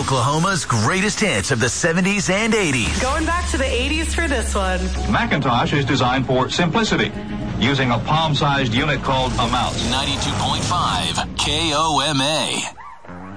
Oklahoma's greatest hits of the 70s and 80s. Going back to the 80s for this one. Macintosh is designed for simplicity, using a palm-sized unit called a mouse. 92.5 KOMA.